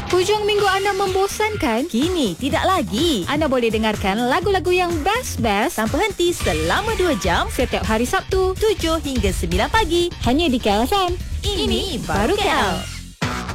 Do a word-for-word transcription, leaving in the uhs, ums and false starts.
Hujung minggu anda membosankan? Kini tidak lagi. Anda boleh dengarkan lagu-lagu yang best-best Tanpa henti selama dua jam setiap hari Sabtu tujuh hingga sembilan pagi. hanya di K L F M. Ini baru K L.